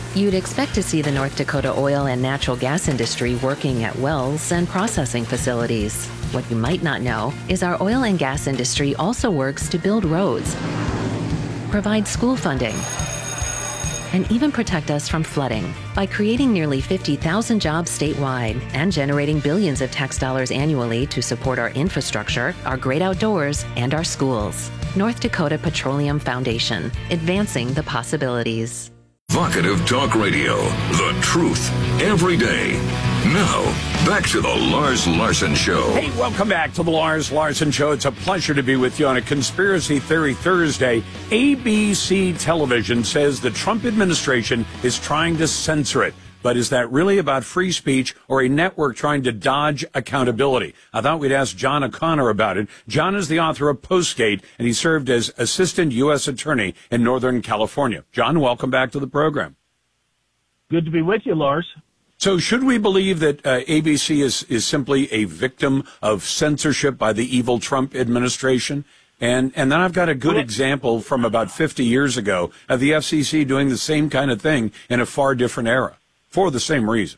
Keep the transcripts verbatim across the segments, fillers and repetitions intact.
You'd expect to see the North Dakota oil and natural gas industry working at wells and processing facilities. What you might not know is our oil and gas industry also works to build roads, provide school funding, and even protect us from flooding by creating nearly fifty thousand jobs statewide and generating billions of tax dollars annually to support our infrastructure, our great outdoors, and our schools. North Dakota Petroleum Foundation, advancing the possibilities. Vocative Talk Radio, the truth, every day. Now, back to the Lars Larson Show. Hey, welcome back to the Lars Larson Show. It's a pleasure to be with you on a Conspiracy Theory Thursday. A B C Television says the Trump administration is trying to censor it. But is that really about free speech or a network trying to dodge accountability? I thought we'd ask John O'Connor about it. John is the author of Postgate, and he served as assistant U S attorney in Northern California. John, welcome back to the program. Good to be with you, Lars. So should we believe that uh, A B C is, is simply a victim of censorship by the evil Trump administration? And and then I've got a good example from about fifty years ago of the F C C doing the same kind of thing in a far different era for the same reason.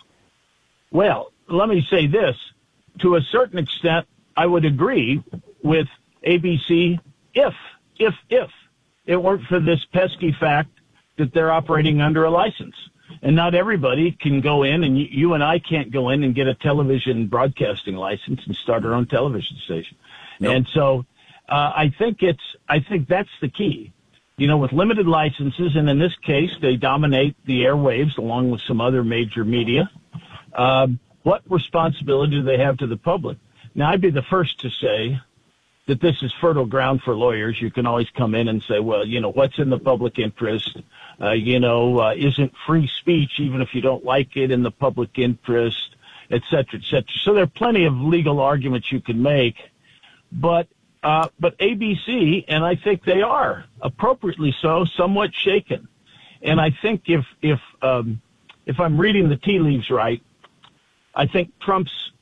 Well, let me say this. To a certain extent, I would agree with A B C if, if, if it weren't for this pesky fact that they're operating under a license. And not everybody can go in, and you, you and I can't go in and get a television broadcasting license and start our own television station. Nope. And so uh, I think it's, I think that's the key. You know, with limited licenses, and in this case, they dominate the airwaves along with some other major media. Um, what responsibility do they have to the public? Now, I'd be the first to say that this is fertile ground for lawyers. You can always come in and say, well, you know, what's in the public interest? Uh, you know, uh, isn't free speech, even if you don't like it, in the public interest, et cetera, et cetera. So there are plenty of legal arguments you can make. But Uh, but A B C, and I think they are, appropriately so, somewhat shaken. And I think if if um, if I'm reading the tea leaves right, I think Trump's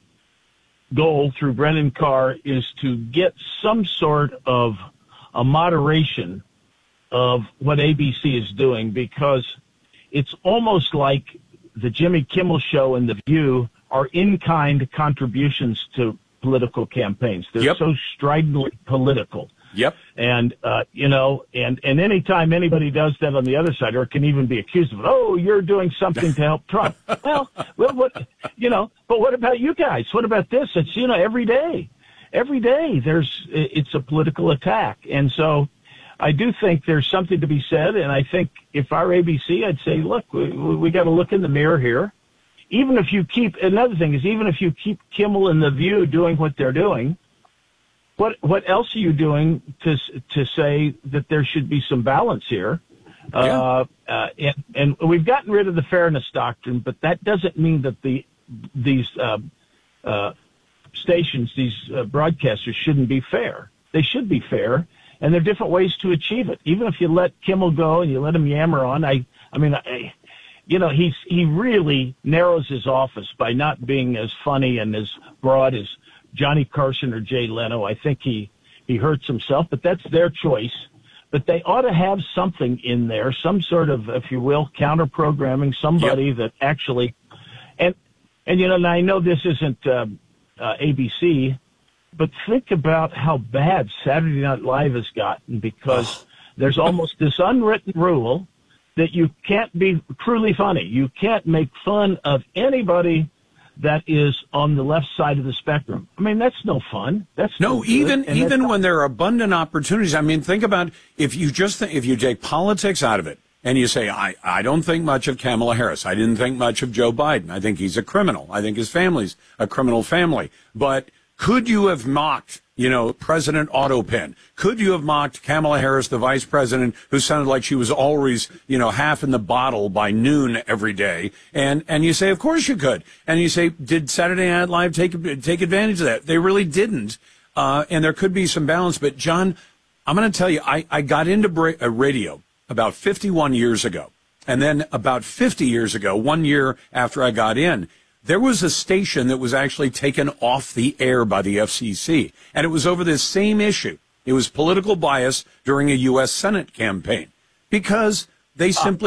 goal through Brennan Carr is to get some sort of a moderation of what A B C is doing, because it's almost like the Jimmy Kimmel Show and The View are in-kind contributions to political campaigns. They're yep. so stridently political. Yep. And, uh, you know, and, and anytime anybody does that on the other side, or can even be accused of it, oh, you're doing something to help Trump. well, well, what, you know, but what about you guys? What about this? It's, you know, every day, every day there's, it's a political attack. And so I do think there's something to be said. And I think if our A B C, I'd say, look, we, we got to look in the mirror here. Even if you keep, another thing is, even if you keep Kimmel and The View doing what they're doing, what what else are you doing to to say that there should be some balance here? Yeah. Uh, uh, and, and we've gotten rid of the fairness doctrine, but that doesn't mean that the these uh, uh, stations, these uh, broadcasters, shouldn't be fair. They should be fair, and there are different ways to achieve it. Even if you let Kimmel go and you let him yammer on, I I mean. I, You know, he's he really narrows his office by not being as funny and as broad as Johnny Carson or Jay Leno. I think he, he hurts himself, but that's their choice. But they ought to have something in there, some sort of, if you will, counter-programming, somebody yep. that actually – and, and, you know, and I know this isn't uh, uh, A B C, but think about how bad Saturday Night Live has gotten, because oh. there's almost this unwritten rule – that you can't be truly funny. You can't make fun of anybody that is on the left side of the spectrum. I mean, that's no fun. That's no, no even and even not- when there are abundant opportunities. I mean, think about if you just th- if you take politics out of it and you say, I, I don't think much of Kamala Harris. I didn't think much of Joe Biden. I think he's a criminal. I think his family's a criminal family. But could you have mocked, you know, President Autopen? Could you have mocked Kamala Harris, the vice president, who sounded like she was always, you know, half in the bottle by noon every day? And and you say, of course you could. And you say, did Saturday Night Live take take advantage of that? They really didn't. Uh, and there could be some balance. But, John, I'm going to tell you, I, I got into bra- uh, radio about fifty-one years ago. And then about fifty years ago, one year after I got in, there was a station that was actually taken off the air by the F C C, and it was over this same issue. It was political bias during a U S Senate campaign, because they simply